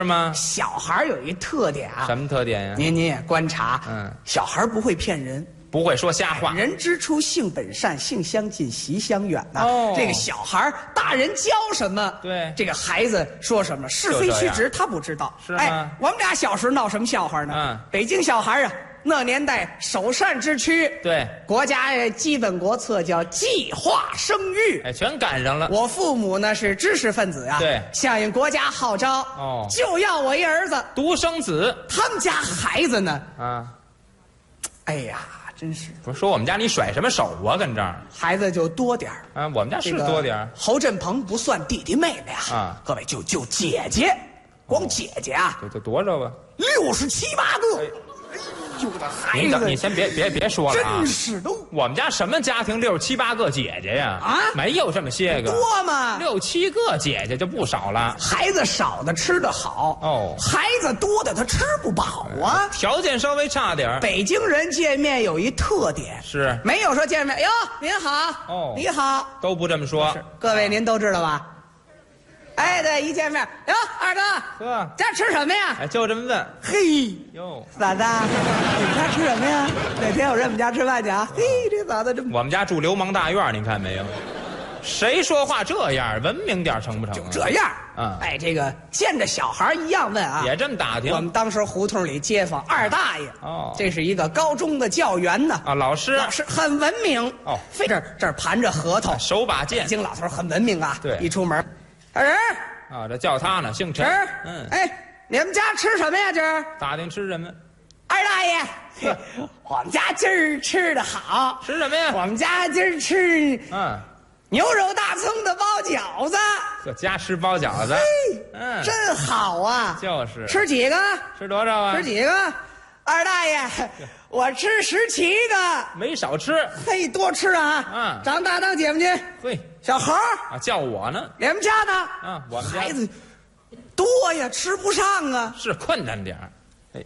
是吗？ 小孩有一特点啊， 什么特点呀？ 您也观察，小孩不会骗人， 不会说瞎话。 人之初，性本善，性相近，习相远呐。 哦， 这个小孩，大人教什么， 对， 这个孩子说什么，是非曲直他不知道。 是吗？ 我们俩小时候闹什么笑话呢？北京小孩啊。那年代首善之区， 对， 国家基本国策叫计划生育， 哎，全赶上了。 我父母呢是知识分子啊， 对， 响应国家号召，就要我一儿子， 独生子。 他们家孩子呢，哎呀，真是不是说我们家你甩什么手啊？跟这儿孩子就多点啊，我们家是多点侯振鹏不算弟弟妹妹啊，各位就姐姐，光姐姐啊， 就多少吧 ，67、8个。有的孩子， 你先别说了啊！ 真是都， 我们家什么家庭67、8个姐姐呀？没有这么些个， 多吗 ？6、7个姐姐就不少了。 孩子少的吃得好孩子多的他吃不饱啊。 条件稍微差点。 北京人见面有一特点， 是没有说见面哟您好你好都不这么说。 各位您都知道吧？哎，对，一见面，哟，二哥， 哥， 家吃什么呀？ 哎，就这么问。 嘿， 哟， 嫂子，你们家吃什么呀？哪天我上我们家吃饭去啊？嘿，这嫂子这么…… 我们家住流氓大院，您看没有？谁说话这样，文明点成不成？ 就这样，哎，这个见着小孩一样问啊， 也这么打听。 我们当时胡同里街坊二大爷，这是一个高中的教员呢， 老师很文明非这儿盘着核桃， 手把剑。 北京老头很文明啊， 对， 一出门。大人这叫他呢，姓陈。 哎，你们家吃什么呀？今儿打听吃什么？ 二大爷，我们家今儿吃的好。 吃什么呀？ 我们家今儿吃牛肉大葱的包饺子。 这家吃包饺子， 真好啊！ 就是吃几个？ 吃多少啊？ 吃几个？二大爷，我吃17个， 没少吃。 嘿，多吃啊！长大当姐夫去。 嘿， 小猴叫我呢。 你们家呢？ 我们家孩子多呀，吃不上啊， 是困难点儿。哎，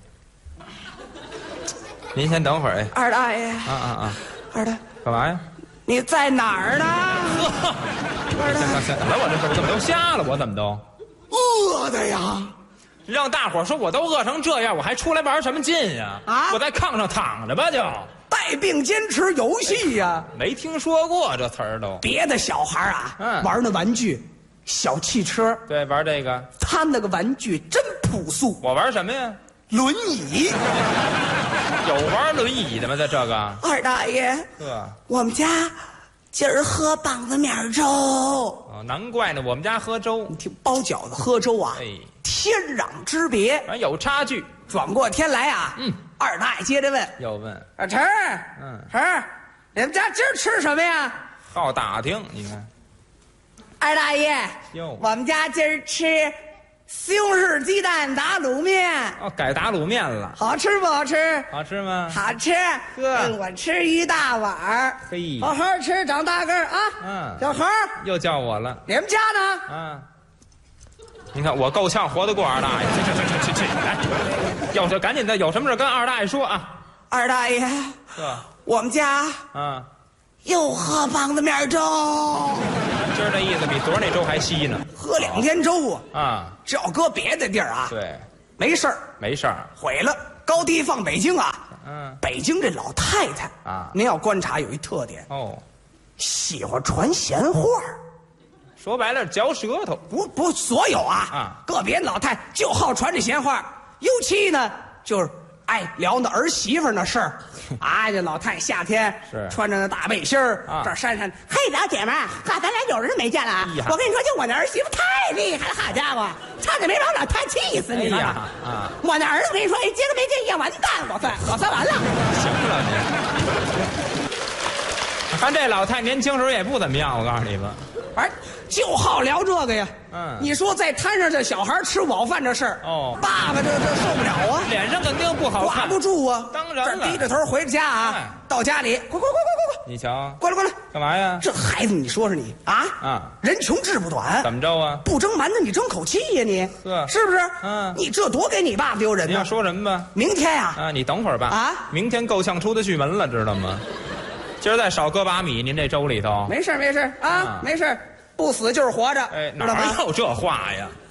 您先等会儿。哎， 二大爷。二大爷， 干嘛呀？ 你在哪儿呢？ 行，等我这怎么都瞎了？我怎么都饿的呀？ 让大伙说我都饿成这样，我还出来玩什么劲呀？我在炕上躺着吧，就带病坚持游戏呀。 没听说过这词儿都。 别的小孩玩那玩具，小汽车， 对，玩这个。 他那个玩具真朴素。 我玩什么呀？ 轮椅。 有玩轮椅的吗？在这个。 二大爷，我们家今儿喝棒子面粥。 难怪呢，我们家喝粥。 你听包饺子喝粥啊，天壤之别， 有差距。 转过天来啊，二大爷接着问， 又问二晨，晨，你们家今儿吃什么呀？ 好打听，你看。 二大爷，我们家今儿吃西红柿鸡蛋打卤面。 改打卤面了。 好吃不好吃？ 好吃吗？ 好吃。我吃一大碗。 嘿， 好好吃，长大个儿啊。小猴又叫我了。 你们家呢？ 你看我够呛活得过二大爷。去，来，要是赶紧的，有什么事跟二大爷说啊。 二大爷，我们家又喝棒子面粥。 今儿这意思比昨儿那粥还稀呢。 喝2天粥啊！只要搁别的地儿啊， 对， 没事儿，毁了。高低放北京啊，北京这老太太您要观察有一特点喜欢传闲话。 说白了，嚼舌头。 不，所有个别老太就好传这闲话，尤其呢就是爱聊那儿媳妇那事儿。这老太夏天穿着那大背心儿，这山上，嘿，老姐们儿，咱俩有人没见了啊！我跟你说，就我那儿媳妇太厉害了，好家伙，差点没把老太气死你了。我那儿子跟你说，接个没接也完蛋，我算完了。 行了你，看这老太年轻时候也不怎么样，我告诉你吧。 就好聊这个呀。你说在摊上这小孩吃不饱饭这事儿，爸爸这受不了啊， 脸上肯定不好看， 挂不住啊。 当然了， 低着头回着家到家里，快！ 你瞧， 过来， 干嘛呀？ 这孩子，你说说你人穷志不短， 怎么着啊？ 不蒸馒头你争口气呀你，是不是？你这多给你爸丢人呢。 你要说什么吧？ 明天呀， 你等会儿吧。明天够呛出得去门了，知道吗？今儿再少搁把米，您这粥里头。 没事啊，没事，不死就是活着。 哪有这话呀？